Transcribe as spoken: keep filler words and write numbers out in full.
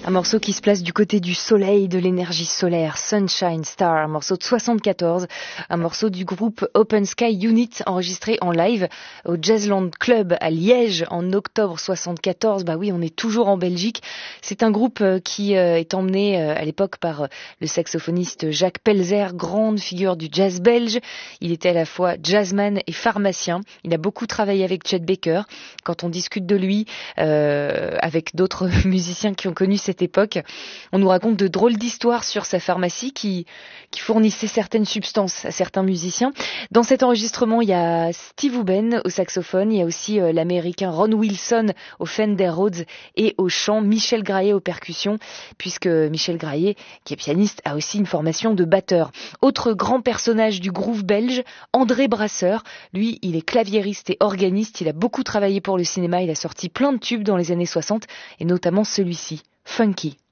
Un morceau qui se place du côté du soleil, de l'énergie solaire, Sunshine Star, un morceau de soixante-quatorze, un morceau du groupe Open Sky Unit enregistré en live au Jazzland Club à Liège en octobre soixante-quatorze. Bah oui, on est toujours en Belgique. C'est un groupe qui est emmené à l'époque par le saxophoniste Jacques Pelzer, grande figure du jazz belge. Il était à la fois jazzman et pharmacien. Il a beaucoup travaillé avec Chet Baker. Quand on discute de lui euh, avec d'autres musiciens qui ont connu cette époque, on nous raconte de drôles d'histoires sur sa pharmacie qui, qui fournissait certaines substances à certains musiciens. Dans cet enregistrement, il y a Steve Hoben au saxophone, il y a aussi euh, l'américain Ron Wilson au Fender Rhodes et au chant, Michel Graillet aux percussions, puisque Michel Graillet, qui est pianiste, a aussi une formation de batteur. Autre grand personnage du groove belge, André Brasseur. Lui, il est claviériste et organiste, il a beaucoup travaillé pour le cinéma, il a sorti plein de tubes dans les années soixante, et notamment celui-ci, Funky.